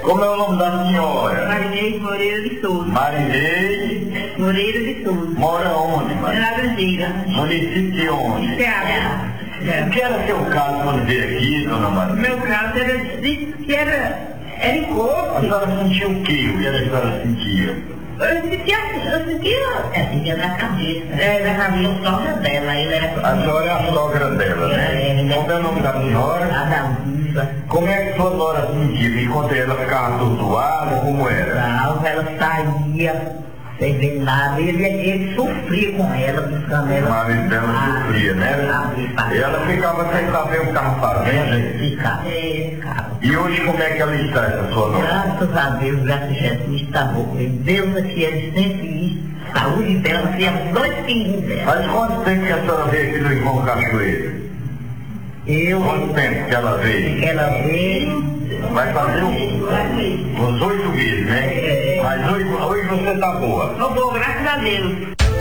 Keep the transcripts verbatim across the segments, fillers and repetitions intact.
Como é o nome da senhora? Marinês Moreira de Souza. Marinês Moreira de Souza. Mora onde, Marinês? Na Brasília. Município de onde? Ceará. O que era seu caso quando veio aqui, dona Marinês? Meu caso era de que era, era em corpo. A senhora sentia o quê? O que era que a senhora sentia? Eu sentia, eu sentia, eu sentia na cabeça. É, na cabeça, a sogra dela. Ele era... A senhora é a sogra dela, né? É, Como é o nome da senhora? Adalgisa. Como é que sua nora sentia? Enquanto ela ficava atuada, como era? Não, ela saía, sem ver nada. Ele, ele sofria com ela, buscando O ela. marido dela Ah, sofria, né? ah, E ela ficava sem saber o que estava fazendo, hein? Ficava, é, ficava. E hoje como é que ela está, essa sua nora? Graças a Deus, graças a Jesus, está bom. Deus aqui, ele sempre saúde dela, tinha dois filhos dela. Faz quanto tempo que a senhora veio aqui no Irmão Cachoeira? Eu, Quanto tempo que ela veio? ela veio, Vai fazer um, uns oito meses, né? Mas hoje, hoje você tá boa. eu vou, graças a Deus.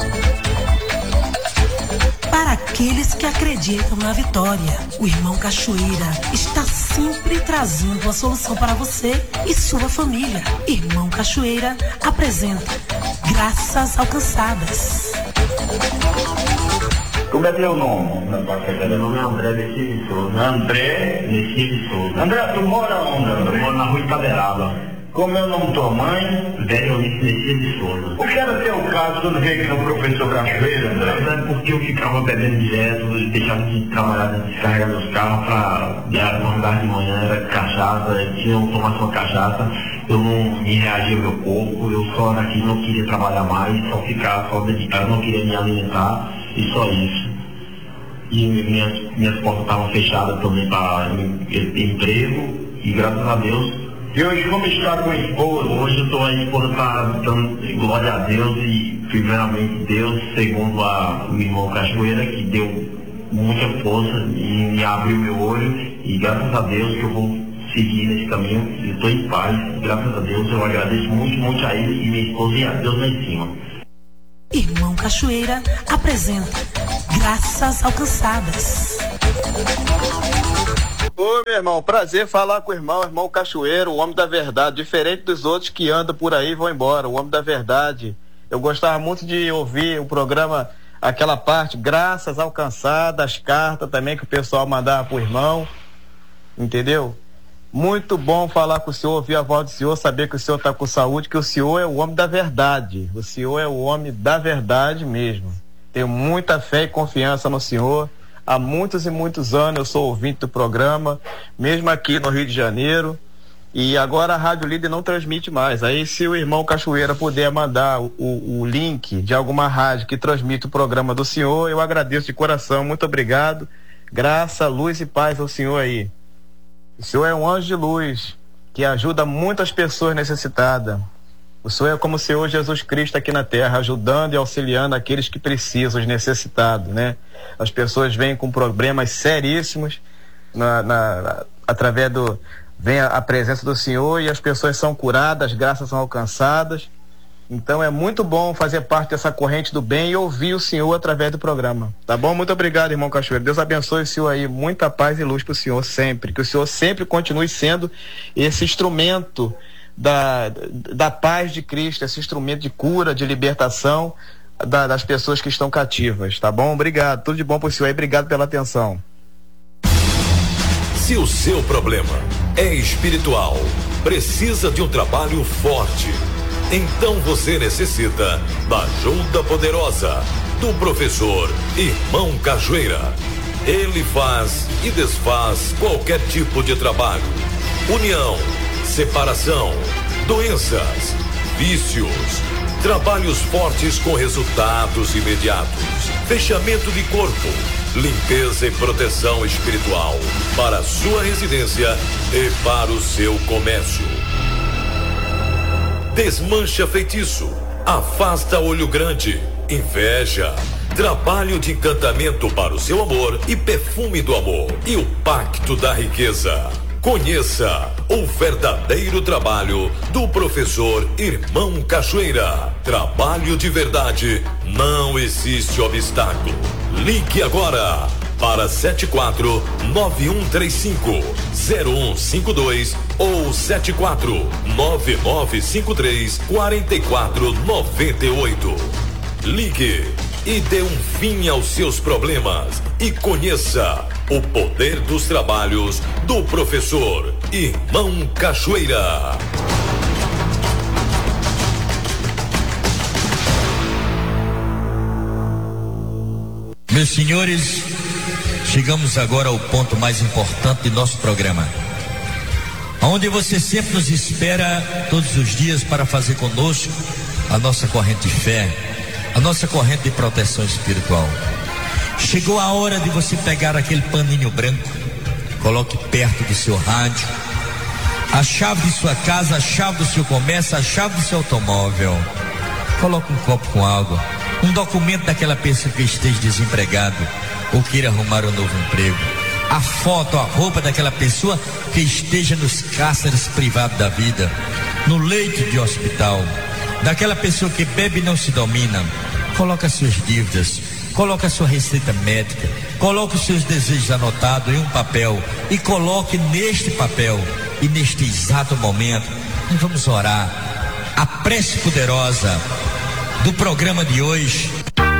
Para aqueles que acreditam na vitória, o Irmão Cachoeira está sempre trazendo a solução para você e sua família. Irmão Cachoeira apresenta Graças Alcançadas. Como é teu nome? Meu nome é André Messias de Souza. André. Messias de Souza. André, tu mora onde, Eu André? moro na rua Itaberaba. Como é o nome da tua mãe? Veronice Messias de Souza. O que era teu caso quando veio aqui no professor Cachoeira, André? É porque eu ficava bebendo direto, eu deixava de trabalhar, de descarregar meus carros pra andar de manhã, era cachaça, tinha eu tomasse uma cachaça, eu não me reagia ao meu corpo, eu só naquilo não queria trabalhar mais, só ficar, só dedicado, não queria me alimentar, e só isso. E minhas, minhas portas estavam fechadas também para emprego, e graças a Deus. E hoje como está com a esposa? Hoje eu estou a esposa está dando glória a Deus e primeiramente Deus, segundo a, o Irmão Cachoeira, que deu muita força e me abriu meu olho, e graças a Deus que eu vou seguir nesse caminho, eu estou em paz, graças a Deus, eu agradeço muito, muito a ele e minha esposa e a Deus lá em cima. Irmão Cachoeira apresenta Graças Alcançadas. Oi, meu irmão, prazer falar com o irmão, irmão Cachoeiro, o homem da verdade, diferente dos outros que andam por aí e vão embora, o homem da verdade. Eu gostava muito de ouvir o programa, aquela parte, graças alcançadas, as cartas também que o pessoal mandava pro irmão, entendeu? Muito bom falar com o senhor, ouvir a voz do senhor, saber que o senhor está com saúde, que o senhor é o homem da verdade, o senhor é o homem da verdade mesmo. Tenho muita fé e confiança no senhor. Há muitos e muitos anos eu sou ouvinte do programa, mesmo aqui no Rio de Janeiro, e agora a Rádio Líder não transmite mais. Aí se o irmão Cachoeira puder mandar o, o, o link de alguma rádio que transmite o programa do senhor, eu agradeço de coração, muito obrigado. Graça, luz e paz ao senhor aí. O senhor é um anjo de luz, que ajuda muitas pessoas necessitadas. O senhor é como o Senhor Jesus Cristo aqui na terra, ajudando e auxiliando aqueles que precisam, os necessitados, né? As pessoas vêm com problemas seríssimos, na, na, através do... vem a, a presença do Senhor e as pessoas são curadas, as graças são alcançadas. Então é muito bom fazer parte dessa corrente do bem e ouvir o Senhor através do programa. Tá bom? Muito obrigado, irmão Cachoeiro. Deus abençoe o senhor aí. Muita paz e luz pro senhor sempre. Que o senhor sempre continue sendo esse instrumento Da, da paz de Cristo, esse instrumento de cura, de libertação da, das pessoas que estão cativas, tá bom? Obrigado, tudo de bom pro senhor aí, obrigado pela atenção. Se o seu problema é espiritual, precisa de um trabalho forte, então você necessita da ajuda poderosa do professor Irmão Cachoeira. Ele faz e desfaz qualquer tipo de trabalho, união, separação, doenças, vícios, trabalhos fortes com resultados imediatos, fechamento de corpo, limpeza e proteção espiritual para a sua residência e para o seu comércio. Desmancha feitiço, afasta olho grande, inveja, trabalho de encantamento para o seu amor e perfume do amor e o pacto da riqueza. Conheça o verdadeiro trabalho do professor Irmão Cachoeira. Trabalho de verdade, não existe obstáculo. Ligue agora, para sete quatro nove um três cinco zero um cinco dois ou sete quatro nove nove cinco três quatro quatro nove oito. Ligue e dê um fim aos seus problemas e conheça o poder dos trabalhos do professor Irmão Cachoeira. Meus senhores, chegamos agora ao ponto mais importante de nosso programa, onde você sempre nos espera todos os dias para fazer conosco a nossa corrente de fé, a nossa corrente de proteção espiritual. Chegou a hora de você pegar aquele paninho branco, coloque perto do seu rádio, a chave de sua casa, a chave do seu comércio, a chave do seu automóvel. Coloque um copo com água, um documento daquela pessoa que esteja desempregado ou queira arrumar um novo emprego, a foto, a roupa daquela pessoa que esteja nos cárceres privados da vida, no leito de hospital, daquela pessoa que bebe e não se domina. Coloque as suas dívidas, coloque a sua receita médica, coloque os seus desejos anotados em um papel e coloque neste papel, e neste exato momento nós vamos orar a prece poderosa do programa de hoje.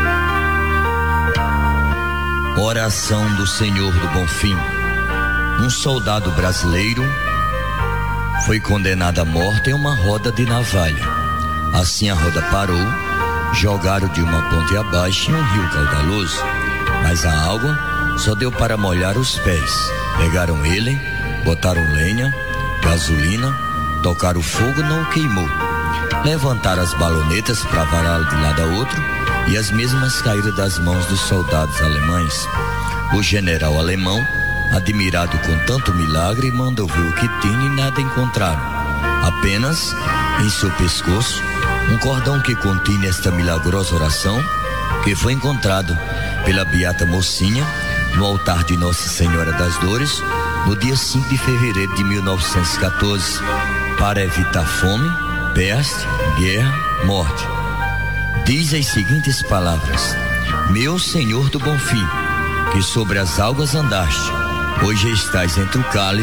Oração do Senhor do Bonfim. Um soldado brasileiro foi condenado à morte em uma roda de navalha. Assim a roda parou, jogaram de uma ponte abaixo em um rio caudaloso, mas a água só deu para molhar os pés. Pegaram ele, botaram lenha, gasolina, tocaram fogo, não o queimou. Levantaram as balonetas para vará-lo de lado a outro e as mesmas caíram das mãos dos soldados alemães. O general alemão, admirado com tanto milagre, mandou ver o que tinha e nada encontraram. Apenas em seu pescoço um cordão que continha esta milagrosa oração, que foi encontrado pela beata mocinha no altar de Nossa Senhora das Dores no dia cinco de fevereiro de mil novecentos e quatorze, para evitar fome, peste, guerra, morte. Diz as seguintes palavras: Meu Senhor do Bonfim, que sobre as águas andaste, hoje estás entre o cálice